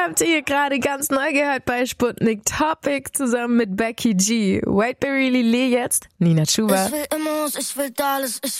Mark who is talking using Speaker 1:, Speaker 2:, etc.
Speaker 1: habt ihr gerade ganz neu gehört bei Sputnik Topic zusammen mit Becky G. Wait Barry Lillet jetzt, Nina Chuba.
Speaker 2: Ich will Immos, ich will Dallas, ich